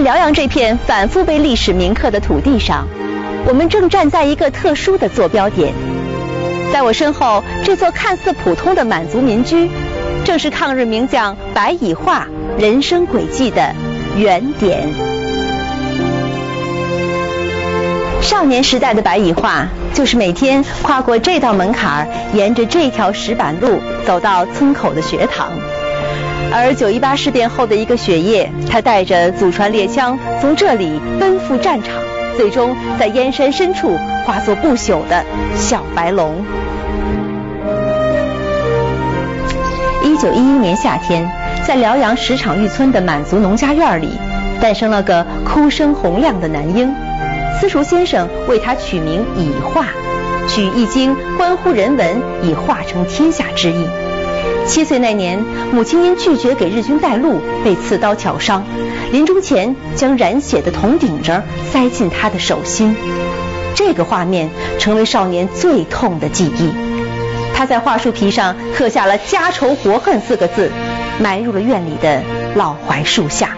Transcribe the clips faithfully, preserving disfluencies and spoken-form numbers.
辽阳这片反复被历史铭刻的土地上，我们正站在一个特殊的坐标点。在我身后，这座看似普通的满族民居，正是抗日名将白乙化人生轨迹的原点。少年时代的白乙化，就是每天跨过这道门槛，沿着这条石板路走到村口的学堂。而九一八事变后的一个雪夜，他带着祖传猎枪从这里奔赴战场，最终在燕山深处化作不朽的小白龙。一九一一年夏天，在辽阳石场峪村的满族农家院里，诞生了个哭声洪亮的男婴。私塾先生为他取名乙化，取易经关乎人文，以化成天下之意。七岁那年，母亲因拒绝给日军带路，被刺刀挑伤，临终前将染血的铜顶针塞进他的手心。这个画面成为少年最痛的记忆。他在桦树皮上刻下了“家仇国恨”四个字，埋入了院里的老槐树下。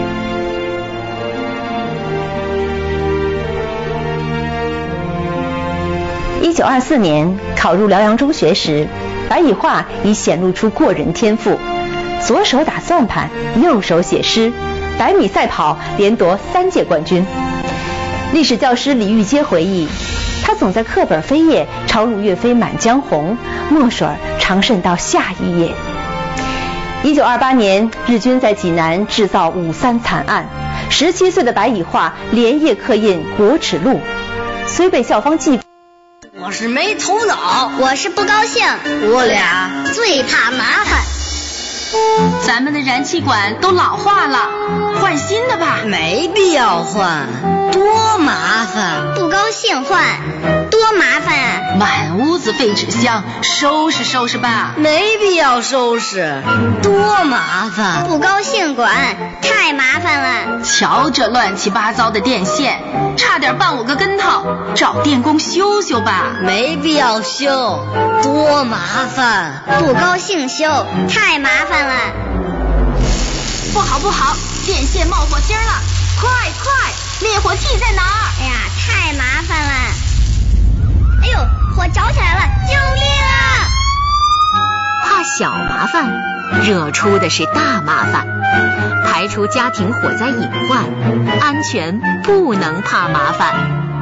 一九二四年考入辽阳中学时，白乙化已显露出过人天赋，左手打算盘，右手写诗，百米赛跑连夺三届冠军。历史教师李玉阶回忆，他总在课本扉页抄录岳飞《满江红》，墨水常渗到下一页。一九二八年，日军在济南制造五三惨案，十七岁的白乙化连夜刻印《国耻录》，虽被校方记。 我是没头脑， 我是不高兴， 我俩最怕麻烦。 咱们的燃气管都老化了，换新的吧。 没必要换，多麻烦。 不高兴换，多麻烦啊！ 满屋子废纸箱，收拾收拾吧。 没必要收拾，多麻烦。 不高兴管，太麻烦了。 瞧这乱七八糟的电线，差点绊我个跟头，找电工修修吧。 没必要修，多麻烦。 不高兴修，太麻烦了。 不好不好，电线冒火星了，快快，灭火器在哪儿？ 哎呀，太麻烦了。哎呦，火着起来了，救命啊！ 怕小麻烦，惹出的是大麻烦。排除家庭火灾隐患，安全不能怕麻烦。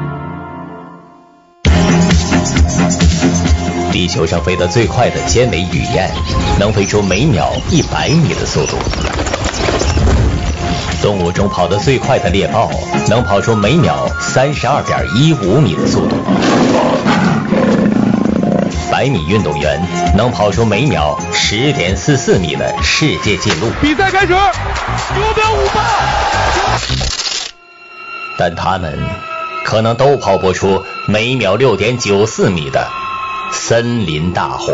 地球上飞得最快的尖尾雨燕，能飞出每秒一百米的速度。动物中跑得最快的猎豹，能跑出每秒三十二点一五米的速度。百米运动员能跑出每秒十点四四米的世界纪录。 比赛开始，九秒五八。 但他们可能都跑不出每秒六点九四米的森林大火。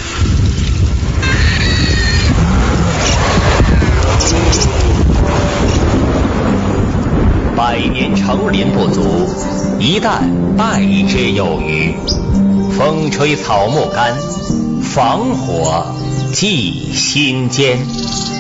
百年成林不足，一旦败之有余。风吹草木干，防火记心间。